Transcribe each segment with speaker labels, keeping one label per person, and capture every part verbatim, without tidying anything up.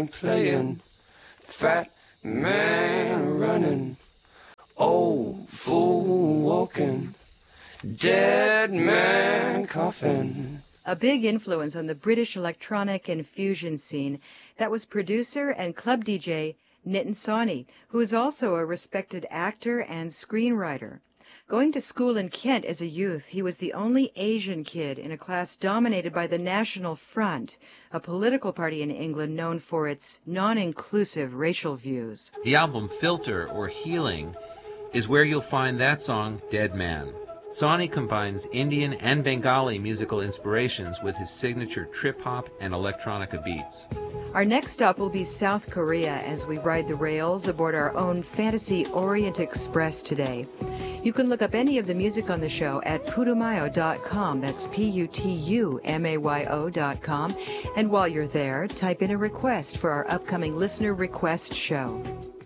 Speaker 1: man playing, fat man running, old fool walking, dead man coughing.
Speaker 2: A big influence on the British electronic and fusion scene, that was producer and club D J Nitin Sawhney, who is also a respected actor and screenwriter. Going to school in Kent as a youth, he was the only Asian kid in a class dominated by the National Front, a political party in England known for its non-inclusive racial views.
Speaker 3: The album Filter, or Healing, is where you'll find that song, Dead Man. Sawhney combines Indian and Bengali musical inspirations with his signature trip-hop and electronica beats.
Speaker 2: Our next stop will be South Korea as we ride the rails aboard our own Fantasy Orient Express today. You can look up any of the music on the show at putumayo dot com. That's P U T U M A Y O dot com. And while you're there, type in a request for our upcoming Listener Request show.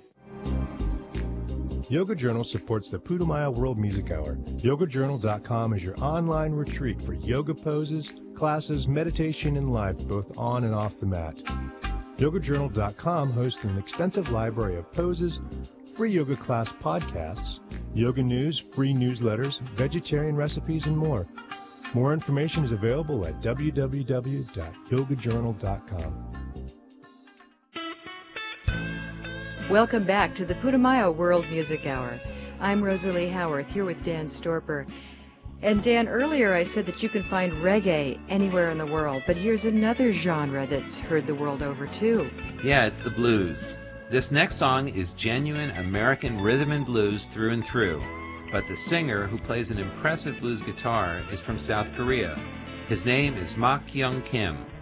Speaker 4: Yoga Journal supports the Putumayo World Music Hour. yoga journal dot com is your online retreat for yoga poses, classes, meditation, and life, both on and off the mat. yoga journal dot com hosts an extensive library of poses, free yoga class podcasts, yoga news, free newsletters, vegetarian recipes, and more. More information is available at w w w dot yoga journal dot com.
Speaker 2: Welcome back to the Putumayo World Music Hour. I'm Rosalie Howarth, here with Dan Storper. And Dan, earlier I said that you can find reggae anywhere in the world, but here's another genre that's heard the world over too.
Speaker 3: Yeah, it's the blues. This next song is genuine American rhythm and blues through and through, but the singer, who plays an impressive blues guitar, is from South Korea. His name is Ma Kyung Kim.